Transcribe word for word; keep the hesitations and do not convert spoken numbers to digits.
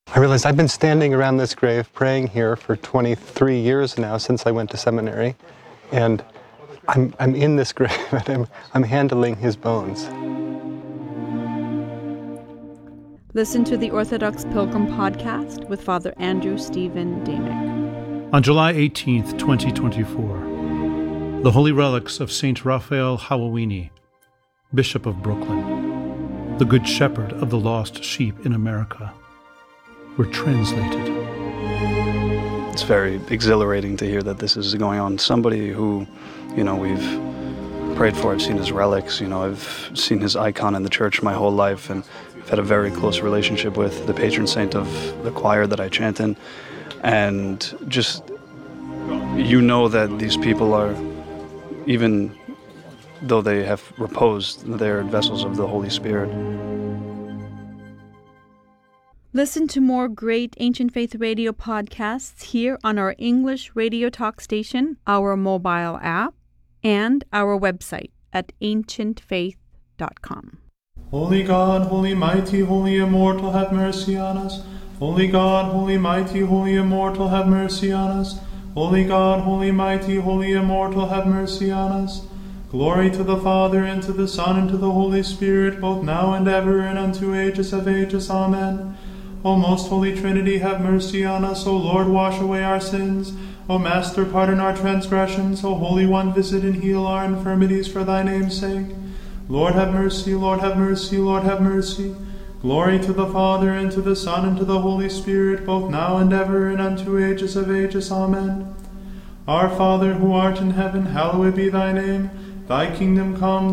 I realized I've been standing around this grave praying here for twenty-three years now, since I went to seminary, and I'm, I'm in this grave and I'm, I'm handling his bones. Listen to the Orthodox Pilgrim podcast with Father Andrew Stephen Damick. On July eighteenth, twenty twenty-four, the holy relics of Saint Raphael Hawawini, Bishop of Brooklyn, the Good Shepherd of the lost sheep in America, were translated. It's very exhilarating to hear that this is going on. Somebody who, you know, we've prayed for, I've seen his relics, you know, I've seen his icon in the church my whole life, and I've had a very close relationship with the patron saint of the choir that I chant in. And just, you know that these people are, even though they have reposed, they're vessels of the Holy Spirit. Listen to more great Ancient Faith Radio podcasts here on our English radio talk station, our mobile app, and our website at ancient faith dot com. Holy God, holy mighty, holy immortal, have mercy on us. Holy God, holy mighty, holy immortal, have mercy on us. Holy God, holy mighty, holy immortal, have mercy on us. Glory to the Father, and to the Son, and to the Holy Spirit, both now and ever, and unto ages of ages. Amen. O most holy Trinity, have mercy on us. O Lord, wash away our sins. O Master, pardon our transgressions. O Holy One, visit and heal our infirmities for thy name's sake. Lord, have mercy. Lord, have mercy. Lord, have mercy. Glory to the Father, and to the Son, and to the Holy Spirit, both now and ever, and unto ages of ages. Amen. Our Father, who art in heaven, hallowed be thy name. Thy kingdom come,